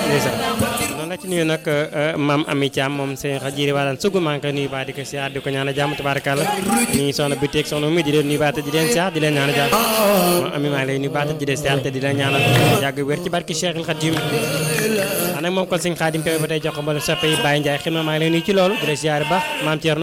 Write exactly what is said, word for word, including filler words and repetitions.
noonu la ci nuyu nag maam Ami Thiam moom seen xa jiri waalaan sugu maa ngi koy nuyu baax di ko siyaar di ko ñaan a jàmm tabaarkalla ñu ngi soxna Biteek soxna Oumy di leen nuyu baax te di leen siyaar di leen ñaan a jàmm moom Ami maa ngi lay nuyu baax te di leen siyaar te di leen ñaanal yàgg wér ci barki Cheikhul Khadim nag moom kon sëñ Khadim Kébé ba tey jox ko mboolem soppe yi Baye Ndiaye xidma maa ngi lay nuyu ci loolu di la siyaar baax maam Thierno